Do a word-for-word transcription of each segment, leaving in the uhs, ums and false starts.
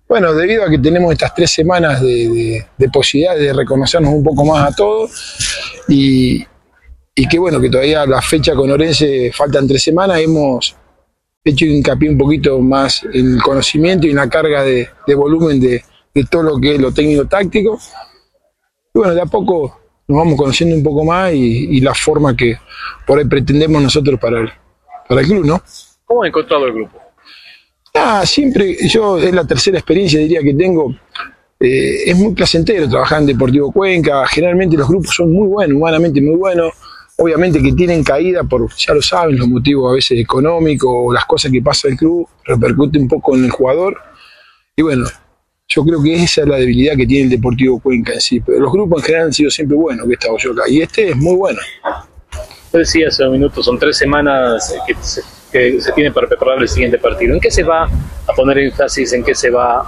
Bueno, debido a que tenemos estas tres semanas de, de, de posibilidad de reconocernos un poco más a todos y, y que bueno, que todavía la fecha con Orense faltan tres semanas, hemos hecho hincapié un poquito más en el conocimiento y en la carga de, de volumen de, de todo lo que es lo técnico-táctico. Y bueno, de a poco nos vamos conociendo un poco más y, y la forma que por ahí pretendemos nosotros para el, para el club, ¿no? ¿Cómo ha encontrado el grupo? Ah, siempre, yo es la tercera experiencia diría que tengo, eh, es muy placentero trabajar en Deportivo Cuenca, generalmente los grupos son muy buenos, humanamente muy buenos, obviamente que tienen caída por, ya lo saben, los motivos a veces económicos o las cosas que pasa el club, repercute un poco en el jugador, y bueno, yo creo que esa es la debilidad que tiene el Deportivo Cuenca en sí, pero los grupos en general han sido siempre buenos, que he estado yo acá, y este es muy bueno. Yo decía hace un minuto, son tres semanas que se, que se tiene para preparar el siguiente partido. ¿En qué se va a poner énfasis? ¿En qué se va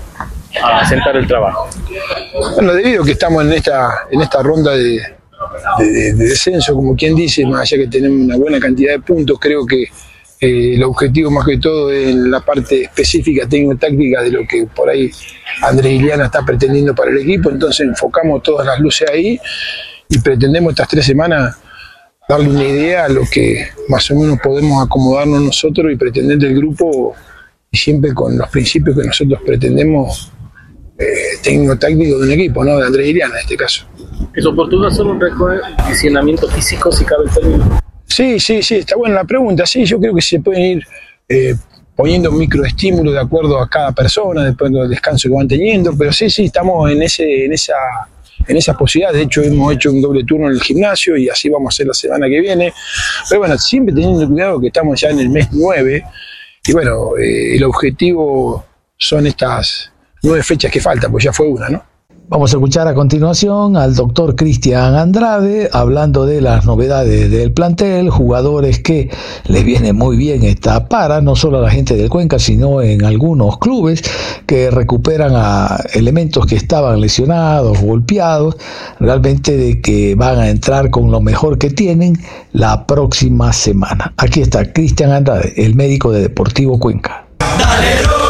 a, a sentar el trabajo? Bueno, debido a que estamos en esta, en esta ronda de, de, de, de descenso, como quien dice, más allá que tenemos una buena cantidad de puntos, creo que eh, el objetivo más que todo es la parte específica, técnico-táctica de lo que por ahí Andrés Iliana está pretendiendo para el equipo, entonces enfocamos todas las luces ahí y pretendemos estas tres semanas darle una idea a lo que más o menos podemos acomodarnos nosotros y pretender del grupo, y siempre con los principios que nosotros pretendemos eh, técnico-táctico de un equipo, ¿no? De Andrés Iliana en este caso. ¿Es oportuno hacer un recondicionamiento físico si cabe el término? Sí, sí, sí, está buena la pregunta. Sí, yo creo que se pueden ir eh, poniendo microestímulos de acuerdo a cada persona, después del descanso que van teniendo, pero sí, sí, estamos en, ese, en esa... en esas posibilidades. De hecho hemos hecho un doble turno en el gimnasio y así vamos a hacer la semana que viene, pero bueno, siempre teniendo cuidado que estamos ya en el mes nueve y bueno, eh, el objetivo son estas nueve fechas que faltan, pues ya fue una, ¿no? Vamos a escuchar a continuación al doctor Cristian Andrade hablando de las novedades del plantel, jugadores que les viene muy bien esta para, no solo a la gente del Cuenca, sino en algunos clubes que recuperan a elementos que estaban lesionados, golpeados, realmente de que van a entrar con lo mejor que tienen la próxima semana. Aquí está Cristian Andrade, el médico de Deportivo Cuenca. Dale, ro,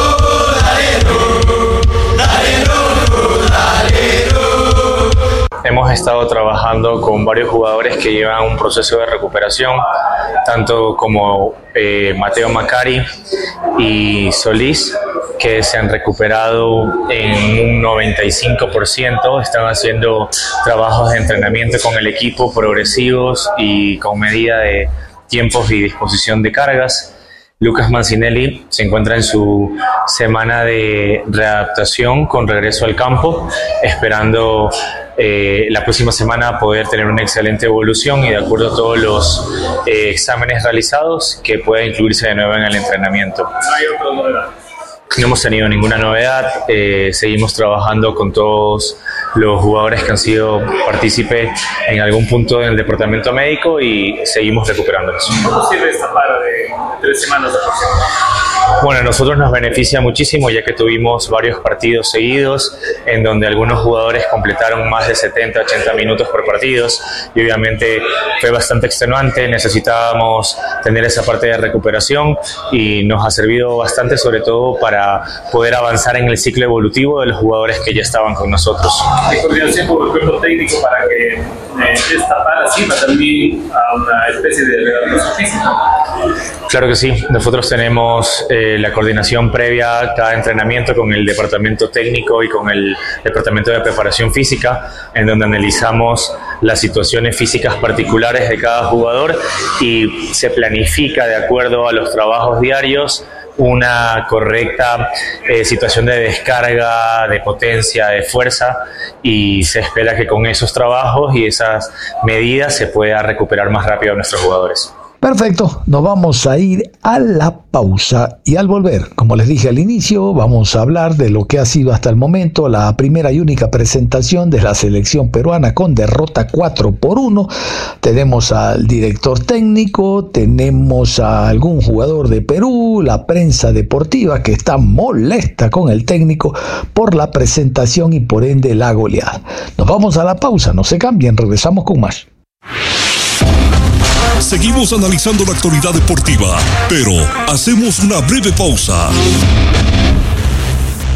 dale, ro. Hemos estado trabajando con varios jugadores que llevan un proceso de recuperación, tanto como eh, Mateo Macari y Solís, que se han recuperado en un noventa y cinco por ciento, están haciendo trabajos de entrenamiento con el equipo progresivos y con medida de tiempos y disposición de cargas. Lucas Mancinelli se encuentra en su semana de readaptación con regreso al campo, esperando eh, la próxima semana poder tener una excelente evolución y de acuerdo a todos los eh, exámenes realizados que pueda incluirse de nuevo en el entrenamiento. No hemos tenido ninguna novedad, eh, seguimos trabajando con todos los jugadores que han sido partícipes en algún punto del departamento médico y seguimos recuperándolos. ¿Cómo sirve esta para de tres semanas aproximadamente? Bueno, a nosotros nos beneficia muchísimo ya que tuvimos varios partidos seguidos en donde algunos jugadores completaron más de setenta, ochenta minutos por partidos y obviamente fue bastante extenuante, necesitábamos tener esa parte de recuperación y nos ha servido bastante sobre todo para poder avanzar en el ciclo evolutivo de los jugadores que ya estaban con nosotros. ¿Hay coordinación con el cuerpo técnico para que eh, esta para sirva también a una especie de readaptación física? Claro que sí, nosotros tenemos eh, la coordinación previa a cada entrenamiento con el departamento técnico y con el departamento de preparación física, en donde analizamos las situaciones físicas particulares de cada jugador y se planifica de acuerdo a los trabajos diarios una correcta eh, situación de descarga, de potencia, de fuerza y se espera que con esos trabajos y esas medidas se pueda recuperar más rápido a nuestros jugadores. Perfecto, nos vamos a ir a la pausa y al volver, como les dije al inicio, vamos a hablar de lo que ha sido hasta el momento la primera y única presentación de la selección peruana con derrota cuatro por uno. Tenemos al director técnico, tenemos a algún jugador de Perú, la prensa deportiva que está molesta con el técnico por la presentación y por ende la goleada. Nos vamos a la pausa, no se cambien, regresamos con más. Seguimos analizando la actualidad deportiva, pero hacemos una breve pausa.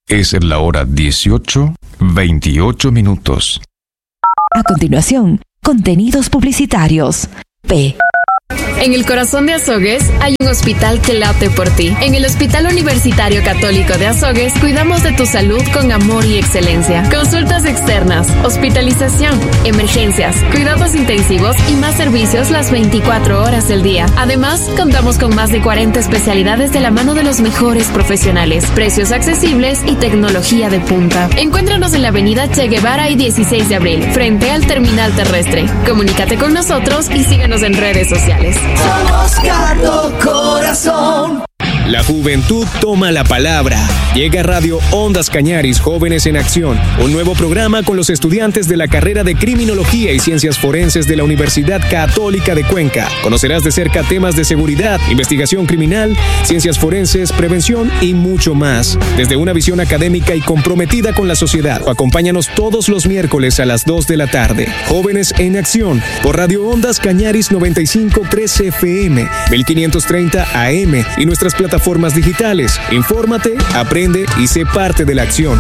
Es la hora dieciocho, veintiocho minutos. A continuación, contenidos publicitarios. P. En el corazón de Azogues hay un hospital que late por ti. En el Hospital Universitario Católico de Azogues cuidamos de tu salud con amor y excelencia. Consultas externas, hospitalización, emergencias, cuidados intensivos y más servicios las veinticuatro horas del día. Además, contamos con más de cuarenta especialidades de la mano de los mejores profesionales, precios accesibles y tecnología de punta. Encuéntranos en la avenida Che Guevara y dieciséis de abril, frente al terminal terrestre. Comunícate con nosotros y síguenos en redes sociales. Somos Cardo Corazón. La juventud toma la palabra. Llega Radio Ondas Cañaris Jóvenes en Acción, un nuevo programa con los estudiantes de la carrera de Criminología y Ciencias Forenses de la Universidad Católica de Cuenca. Conocerás de cerca temas de seguridad, investigación criminal, ciencias forenses, prevención y mucho más. Desde una visión académica y comprometida con la sociedad. Acompáñanos todos los miércoles a las dos de la tarde. Jóvenes en Acción, por Radio Ondas Cañaris noventa y cinco punto tres F M, mil quinientos treinta A M y nuestras plataformas digitales. Infórmate, aprende y sé parte de la acción.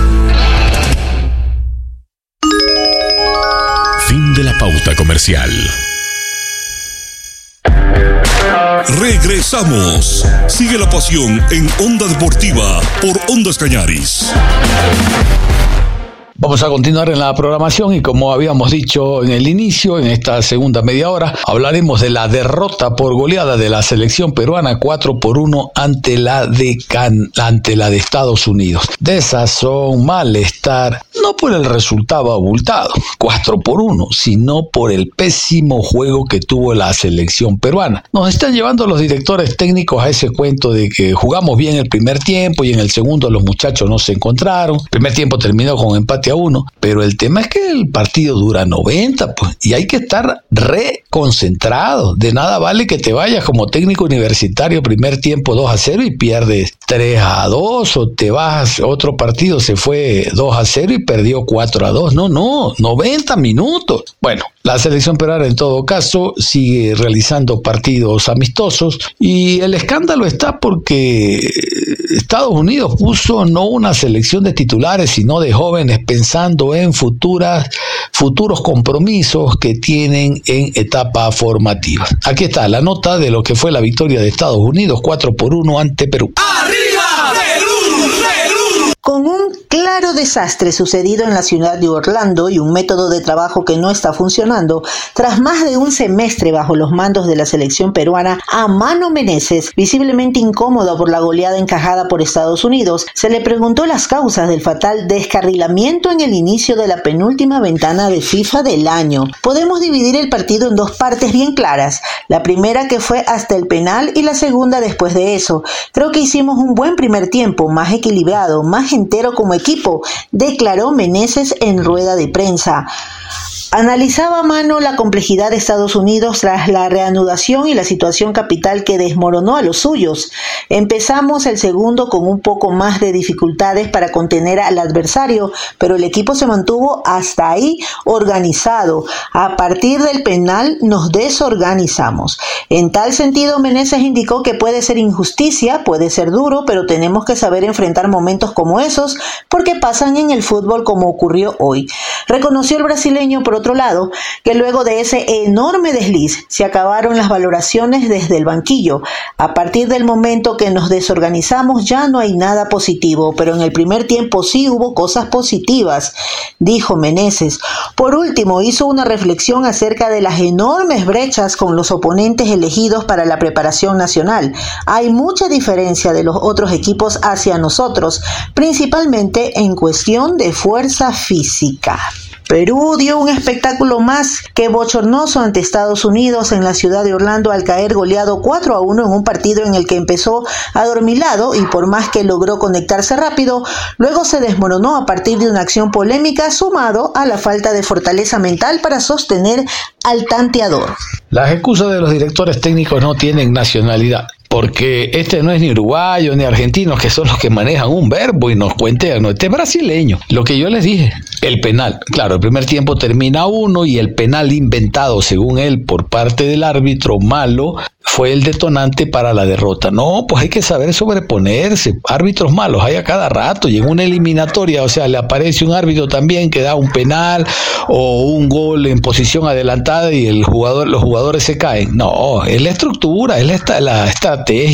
Fin de la pauta comercial. Regresamos. Sigue la pasión en Onda Deportiva por Ondas Cañaris. Vamos a continuar en la programación y como habíamos dicho en el inicio, en esta segunda media hora, hablaremos de la derrota por goleada de la selección peruana cuatro por uno ante la de Can, ante la de Estados Unidos. Desazón, malestar, no por el resultado abultado, cuatro por uno, sino por el pésimo juego que tuvo la selección peruana. Nos están llevando los directores técnicos a ese cuento de que jugamos bien el primer tiempo y en el segundo los muchachos no se encontraron. El primer tiempo terminó con empate a uno, pero el tema es que el partido dura noventa, pues, y hay que estar reconcentrado. De nada vale que te vayas como técnico universitario primer tiempo dos a cero y pierdes tres a dos, o te vas, otro partido se fue dos a cero y perdió cuatro a dos. No, no, noventa minutos. Bueno, la selección peruana en todo caso sigue realizando partidos amistosos y el escándalo está porque Estados Unidos puso no una selección de titulares, sino de jóvenes pensando en futuras, futuros compromisos que tienen en etapa formativa. Aquí está la nota de lo que fue la victoria de Estados Unidos cuatro por uno ante Perú. ¡Arriba, Perú, Perú! Con un claro desastre sucedido en la ciudad de Orlando y un método de trabajo que no está funcionando, tras más de un semestre bajo los mandos de la selección peruana, a Mano Menezes, visiblemente incómodo por la goleada encajada por Estados Unidos, se le preguntó las causas del fatal descarrilamiento en el inicio de la penúltima ventana de FIFA del año. Podemos dividir el partido en dos partes bien claras, la primera que fue hasta el penal y la segunda después de eso. Creo que hicimos un buen primer tiempo, más equilibrado, más entero como equipo, declaró Menezes en rueda de prensa. Analizaba a Mano la complejidad de Estados Unidos tras la reanudación y la situación capital que desmoronó a los suyos. Empezamos el segundo con un poco más de dificultades para contener al adversario, pero el equipo se mantuvo hasta ahí organizado. A partir del penal nos desorganizamos. En tal sentido, Menezes indicó que puede ser injusticia, puede ser duro, pero tenemos que saber enfrentar momentos como esos porque pasan en el fútbol como ocurrió hoy. Reconoció el brasileño, por otro lado, que luego de ese enorme desliz se acabaron las valoraciones desde el banquillo. A partir del momento que nos desorganizamos ya no hay nada positivo, pero en el primer tiempo sí hubo cosas positivas, dijo Menezes. Por último, hizo una reflexión acerca de las enormes brechas con los oponentes elegidos para la preparación nacional. Hay mucha diferencia de los otros equipos hacia nosotros, principalmente en cuestión de fuerza física. Perú dio un espectáculo más que bochornoso ante Estados Unidos en la ciudad de Orlando al caer goleado cuatro a uno en un partido en el que empezó adormilado y por más que logró conectarse rápido, luego se desmoronó a partir de una acción polémica sumado a la falta de fortaleza mental para sostener al tanteador. Las excusas de los directores técnicos no tienen nacionalidad, porque este no es ni uruguayo ni argentino, que son los que manejan un verbo y nos cuentean, no, este es brasileño. Lo que yo les dije, el penal, claro, el primer tiempo termina uno y el penal inventado según él por parte del árbitro malo fue el detonante para la derrota. No, pues hay que saber sobreponerse. Árbitros malos hay a cada rato, y en una eliminatoria, o sea, le aparece un árbitro también que da un penal o un gol en posición adelantada y el jugador, los jugadores se caen. No, es la estructura, es la, la estrategia.